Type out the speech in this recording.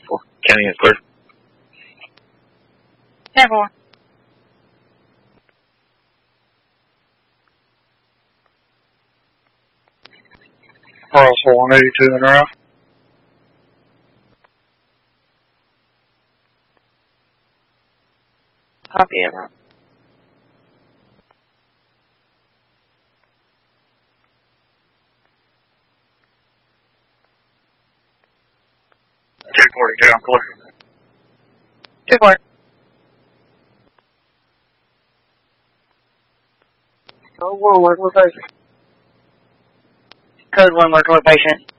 County is clear. Never. Russell 182 in a row. Copy it. 242, I'm clear. 2-4. Code 1, work location. Code 1, work location.